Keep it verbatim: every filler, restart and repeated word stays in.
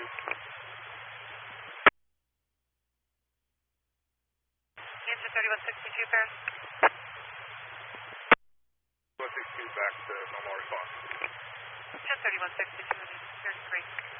sixty-two. Answer thirty-one sixty-two, Paris. one sixty-two back to normal response. ten thirty-one sixty-two, here's three.